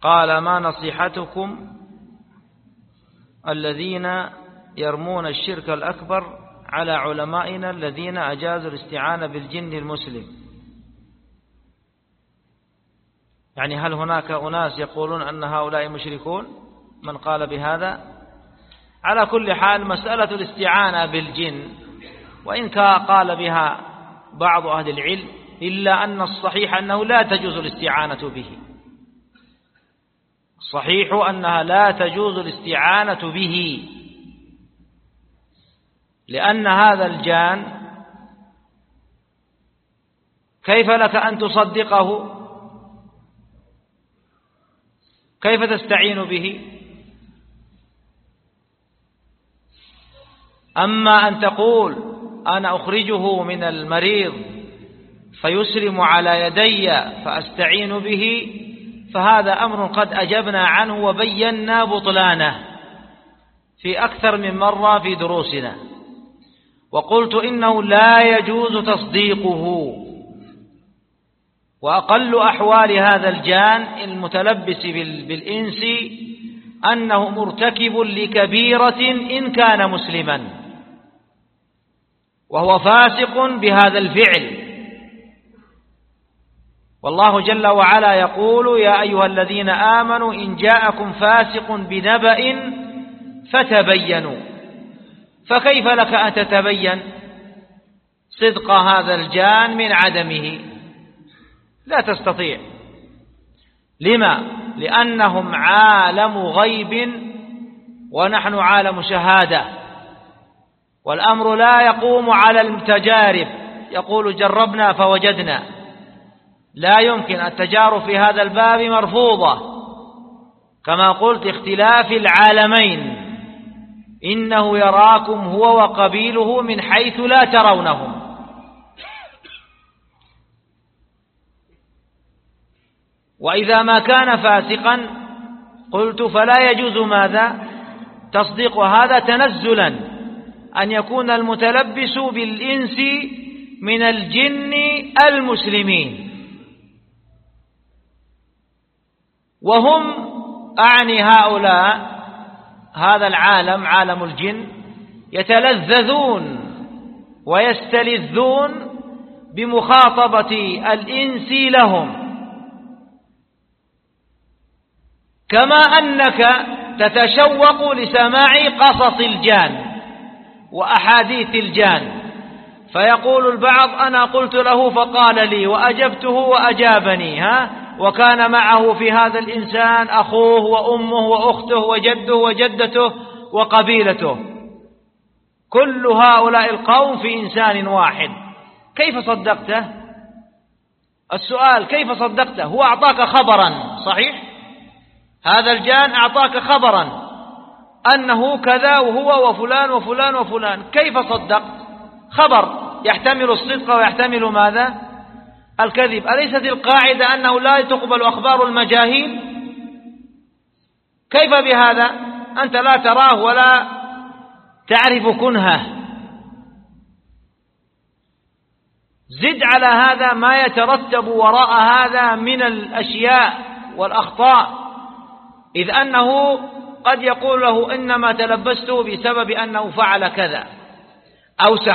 قال: ما نصيحتكم الذين يرمون الشرك الأكبر على علمائنا الذين أجازوا الاستعانة بالجن المسلم؟ يعني هل هناك أناس يقولون أن هؤلاء مشركون من قال بهذا؟ على كل حال مسألة الاستعانة بالجن وإن قال بها بعض أهل العلم إلا أن الصحيح أنه لا تجوز الاستعانة به. الصحيح أنها لا تجوز الاستعانة به، لأن هذا الجان كيف لك أن تصدقه؟ كيف تستعين به؟ أما أن تقول أنا أخرجه من المريض فيسلم على يدي فأستعين به، فهذا أمر قد أجبنا عنه وبينا بطلانه في أكثر من مرة في دروسنا، وقلت إنه لا يجوز تصديقه. وأقل أحوال هذا الجان المتلبس بالإنس أنه مرتكب لكبيرة إن كان مسلما، وهو فاسق بهذا الفعل. والله جل وعلا يقول: يا أيها الذين آمنوا إن جاءكم فاسق بنبأ فتبينوا. فكيف لك أن تتبين صدق هذا الجان من عدمه؟ لا تستطيع. لما؟ لأنهم عالم غيب ونحن عالم شهادة، والأمر لا يقوم على التجارب. يقول جربنا فوجدنا. لا يمكن، التجارب في هذا الباب مرفوضة. كما قلت اختلاف العالمين، إنه يراكم هو وقبيله من حيث لا ترونهم. وإذا ما كان فاسقا قلت فلا يجوز ماذا؟ تصديق هذا تنزلا أن يكون المتلبس بالإنس من الجن المسلمين، وهم أعني هؤلاء هذا العالم عالم الجن يتلذذون ويستلذون بمخاطبة الإنس لهم، كما أنك تتشوق لسماع قصص الجان وأحاديث الجان. فيقول البعض: أنا قلت له فقال لي وأجبته وأجابني، وكان معه في هذا الإنسان أخوه وأمه وأخته وجده وجدته وقبيلته، كل هؤلاء القوم في إنسان واحد. كيف صدقته؟ السؤال: كيف صدقته؟ هو أعطاك خبرا صحيح؟ هذا الجان أعطاك خبرا أنه كذا وهو وفلان وفلان وفلان، كيف صدقت؟ خبر يحتمل الصدق ويحتمل ماذا؟ الكذب. أليست القاعدة أنه لا تقبل أخبار المجاهيل؟ كيف بهذا؟ أنت لا تراه ولا تعرف كنهه. زد على هذا ما يترتب وراء هذا من الأشياء والأخطاء، إذ أنه قد يقول له إنما تلبسته بسبب أنه فعل كذا أو